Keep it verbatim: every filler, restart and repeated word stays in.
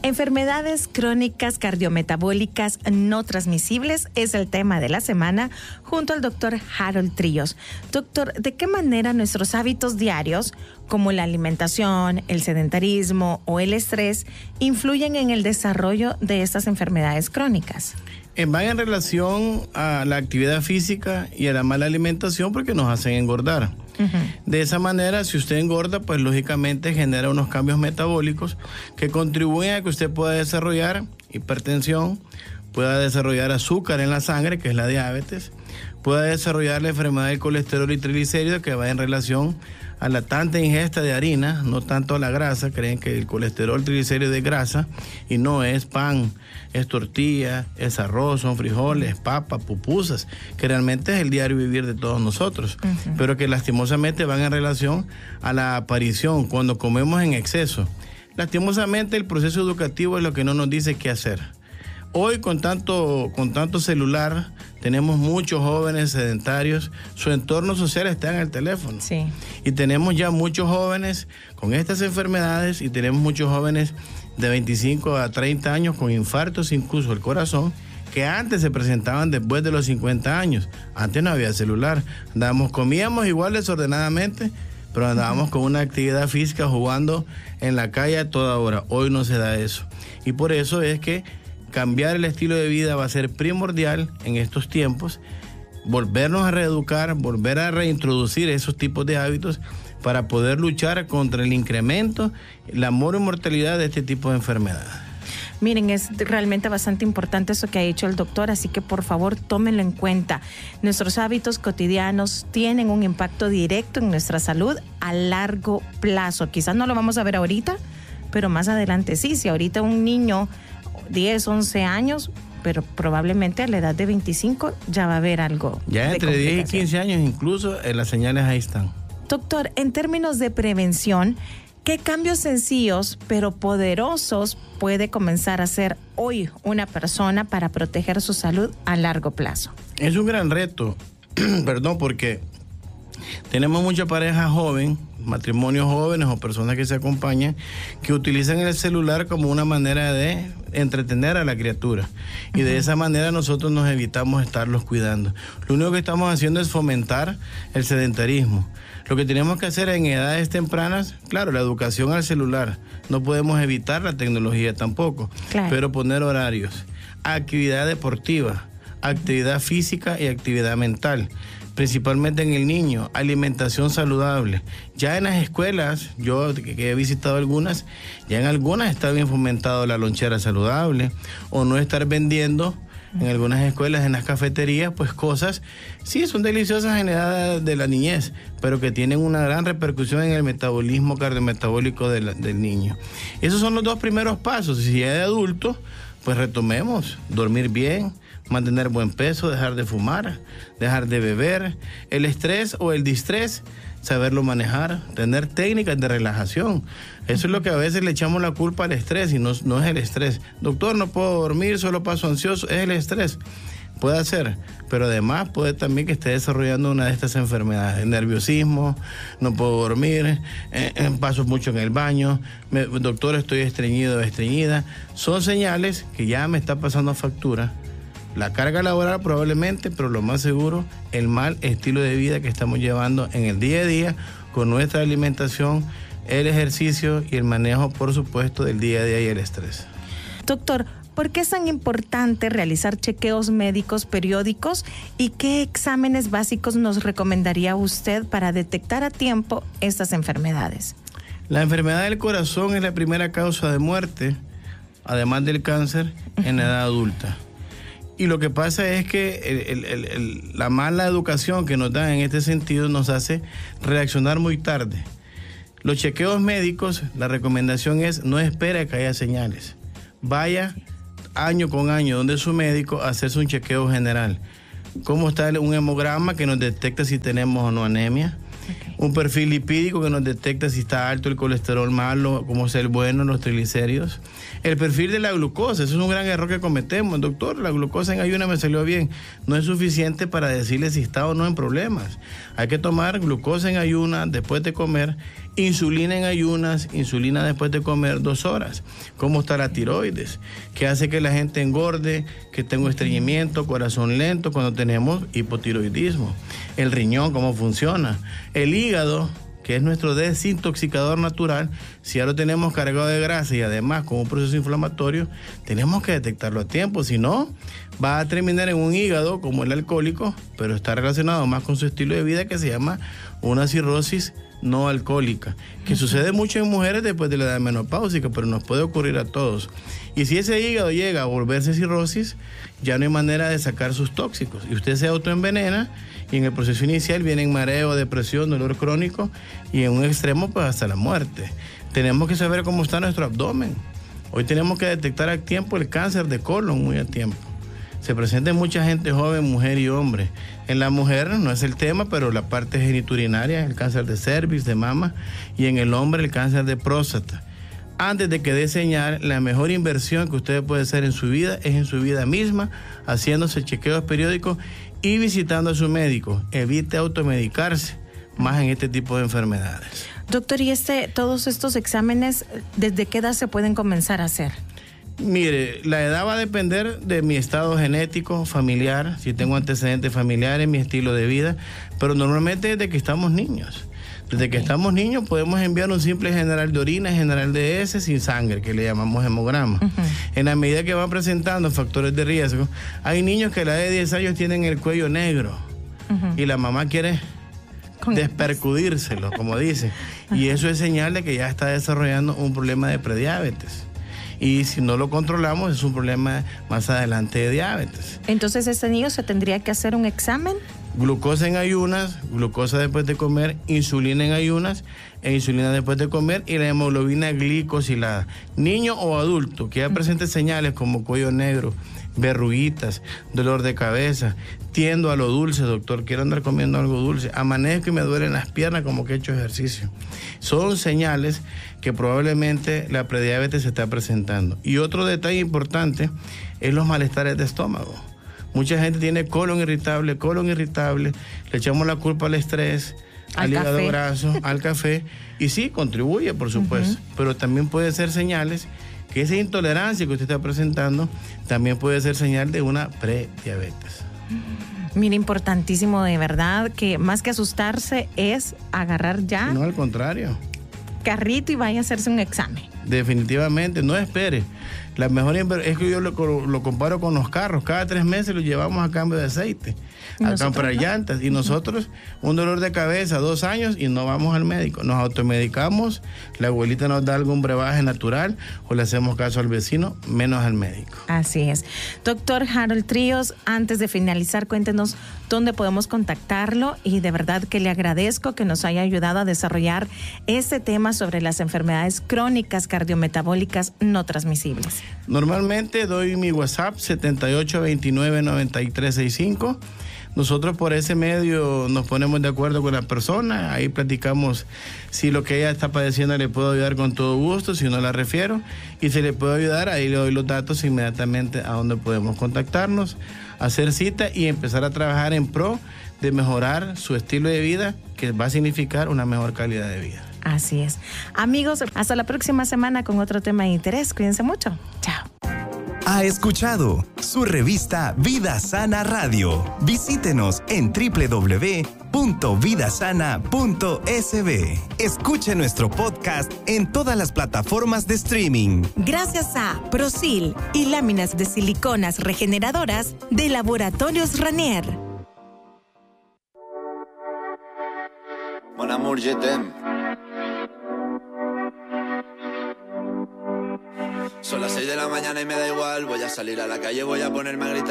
Enfermedades crónicas cardiometabólicas no transmisibles es el tema de la semana junto al doctor Harold Tríos. Doctor, ¿de qué manera nuestros hábitos diarios, como la alimentación, el sedentarismo o el estrés, influyen en el desarrollo de estas enfermedades crónicas? Van en relación a la actividad física y a la mala alimentación porque nos hacen engordar. Uh-huh. De esa manera, si usted engorda, pues lógicamente genera unos cambios metabólicos que contribuyen a que usted pueda desarrollar hipertensión, pueda desarrollar azúcar en la sangre, que es la diabetes, pueda desarrollar la enfermedad del colesterol y triglicéridos, que va en relación a la tanta ingesta de harina, no tanto a la grasa. Creen que el colesterol, triglicéridos es grasa y no, es pan, es tortilla, es arroz, son frijoles, papas, pupusas, que realmente es el diario vivir de todos nosotros, uh-huh. pero que lastimosamente van en relación a la aparición cuando comemos en exceso. Lastimosamente el proceso educativo es lo que no nos dice qué hacer. Hoy con tanto, con tanto celular, tenemos muchos jóvenes sedentarios, su entorno social está en el teléfono. Sí. Y tenemos ya muchos jóvenes con estas enfermedades y tenemos muchos jóvenes de veinticinco a treinta años con infartos incluso del corazón, que antes se presentaban después de los cincuenta años. Antes no había celular, andábamos, comíamos igual desordenadamente, pero andábamos con una actividad física jugando en la calle a toda hora. Hoy no se da eso. Y por eso es que cambiar el estilo de vida va a ser primordial en estos tiempos, volvernos a reeducar, volver a reintroducir esos tipos de hábitos para poder luchar contra el incremento, la mortalidad de este tipo de enfermedades. Miren, es realmente bastante importante eso que ha dicho el doctor, así que por favor tómenlo en cuenta. Nuestros hábitos cotidianos tienen un impacto directo en nuestra salud a largo plazo. Quizás no lo vamos a ver ahorita, pero más adelante sí. Si ahorita un niño diez, once años, pero probablemente a la edad de veinticinco ya va a haber algo. Ya entre diez y quince años incluso eh, las señales ahí están. Doctor, en términos de prevención, ¿qué cambios sencillos pero poderosos puede comenzar a hacer hoy una persona para proteger su salud a largo plazo? Es un gran reto, perdón, porque tenemos mucha pareja joven, matrimonios jóvenes o personas que se acompañan, que utilizan el celular como una manera de entretener a la criatura. Y uh-huh. de esa manera nosotros nos evitamos estarlos cuidando. Lo único que estamos haciendo es fomentar el sedentarismo. Lo que tenemos que hacer en edades tempranas, claro, la educación al celular. No podemos evitar la tecnología tampoco, claro. pero poner horarios, actividad deportiva, actividad física y actividad mental. Principalmente en el niño, alimentación saludable. Ya en las escuelas, yo que he visitado algunas, ya en algunas está bien fomentado la lonchera saludable, o no estar vendiendo en algunas escuelas, en las cafeterías, pues cosas, sí, son deliciosas en la edad de la niñez, pero que tienen una gran repercusión en el metabolismo cardiometabólico de la, del niño. Esos son los dos primeros pasos. Si ya de adulto, pues retomemos, dormir bien, mantener buen peso, dejar de fumar, dejar de beber, el estrés o el distrés, saberlo manejar, tener técnicas de relajación. Eso es lo que a veces le echamos la culpa al estrés y no, no es el estrés. Doctor, no puedo dormir, solo paso ansioso, es el estrés. Puede ser, pero además puede también que esté desarrollando una de estas enfermedades, nerviosismo, no puedo dormir, eh, paso mucho en el baño, me, doctor, estoy estreñido o estreñida. Son señales que ya me está pasando factura. La carga laboral probablemente, pero lo más seguro, el mal estilo de vida que estamos llevando en el día a día con nuestra alimentación, el ejercicio y el manejo, por supuesto, del día a día y el estrés. Doctor, ¿por qué es tan importante realizar chequeos médicos periódicos y qué exámenes básicos nos recomendaría usted para detectar a tiempo estas enfermedades? La enfermedad del corazón es la primera causa de muerte, además del cáncer, en la edad adulta. Y lo que pasa es que el, el, el, la mala educación que nos dan en este sentido nos hace reaccionar muy tarde. Los chequeos médicos, la recomendación es no espere a que haya señales. Vaya año con año donde su médico a hacerse un chequeo general. ¿Cómo está un hemograma que nos detecta si tenemos o no anemia? Okay. Un perfil lipídico que nos detecta si está alto el colesterol malo, como es el bueno, los triglicéridos. El perfil de la glucosa, eso es un gran error que cometemos. Doctor, la glucosa en ayuna me salió bien. No es suficiente para decirle si está o no en problemas. Hay que tomar glucosa en ayuna después de comer Insulina en ayunas, insulina después de comer dos horas. ¿Cómo está la tiroides? ¿Qué hace que la gente engorde, que tenga estreñimiento, corazón lento cuando tenemos hipotiroidismo? El riñón, ¿cómo funciona? El hígado, que es nuestro desintoxicador natural, si ya lo tenemos cargado de grasa y además con un proceso inflamatorio, tenemos que detectarlo a tiempo, si no, va a terminar en un hígado como el alcohólico, pero está relacionado más con su estilo de vida que se llama una cirrosis no alcohólica, que sucede mucho en mujeres después de la edad menopáusica, pero nos puede ocurrir a todos. Y si ese hígado llega a volverse cirrosis, ya no hay manera de sacar sus tóxicos y usted se autoenvenena y en el proceso inicial vienen mareo, depresión, dolor crónico y en un extremo pues hasta la muerte. Tenemos que saber cómo está nuestro abdomen. Hoy tenemos que detectar a tiempo el cáncer de colon muy a tiempo. Se presenta en mucha gente joven, mujer y hombre. En la mujer no es el tema, pero la parte geniturinaria, el cáncer de cervix, de mama, y en el hombre el cáncer de próstata. Antes de que dé señal, la mejor inversión que usted puede hacer en su vida es en su vida misma, haciéndose chequeos periódicos y visitando a su médico. Evite automedicarse, más en este tipo de enfermedades. Doctor, ¿y este, todos estos exámenes, desde qué edad se pueden comenzar a hacer? Mire, la edad va a depender de mi estado genético, familiar, si tengo antecedentes familiares, mi estilo de vida, pero normalmente desde que estamos niños. Desde que estamos niños podemos enviar un simple general de orina, general de heces sin sangre, que le llamamos hemograma. Uh-huh. En la medida que van presentando factores de riesgo, hay niños que a la edad de diez años tienen el cuello negro uh-huh. y la mamá quiere despercudírselo, como dicen. Uh-huh. Y eso es señal de que ya está desarrollando un problema de prediabetes. Y si no lo controlamos, es un problema más adelante de diabetes. Entonces, ¿este niño se tendría que hacer un examen? Glucosa en ayunas, glucosa después de comer, insulina en ayunas e insulina después de comer y la hemoglobina glicosilada. Niño o adulto que ya presente señales como cuello negro, verruguitas, dolor de cabeza, tiendo a lo dulce, doctor, quiero andar comiendo algo dulce, amanezco y me duelen las piernas como que he hecho ejercicio. Son señales que probablemente la prediabetes se está presentando. Y otro detalle importante es los malestares de estómago. Mucha gente tiene colon irritable, colon irritable, le echamos la culpa al estrés, al, al hígado café. graso, al café, y sí, contribuye, por supuesto, uh-huh. pero también puede ser señales que esa intolerancia que usted está presentando también puede ser señal de una prediabetes. Mira, importantísimo de verdad, que más que asustarse es agarrar ya... No, al contrario. Carrito y vaya a hacerse un examen. Definitivamente, no espere. La mejor es que yo lo, lo comparo con los carros. Cada tres meses los llevamos a cambio de aceite, a comprar no? llantas. Y nosotros, un dolor de cabeza, dos años y no vamos al médico. Nos automedicamos, la abuelita nos da algún brebaje natural o le hacemos caso al vecino, menos al médico. Así es. Doctor Harold Tríos, antes de finalizar, cuéntenos dónde podemos contactarlo y de verdad que le agradezco que nos haya ayudado a desarrollar este tema sobre las enfermedades crónicas cardiometabólicas no transmisibles. Normalmente doy mi WhatsApp setenta y ocho veintinueve noventa y tres sesenta y cinco. Nosotros por ese medio nos ponemos de acuerdo con la persona, ahí platicamos si lo que ella está padeciendo le puedo ayudar con todo gusto, si no la refiero, y si le puedo ayudar, ahí le doy los datos inmediatamente a donde podemos contactarnos, hacer cita y empezar a trabajar en pro de mejorar su estilo de vida, que va a significar una mejor calidad de vida. Así es. Amigos, hasta la próxima semana con otro tema de interés. Cuídense mucho. Chao. Ha escuchado su revista Vida Sana Radio. Visítenos en doble u doble u doble u punto vida sana punto s b. Escuche nuestro podcast en todas las plataformas de streaming. Gracias a Prosil y láminas de siliconas regeneradoras de Laboratorios Ranier. Mon amour, je t'aime. Son las seis de la mañana y me da igual. Voy a salir a la calle, voy a ponerme a gritar.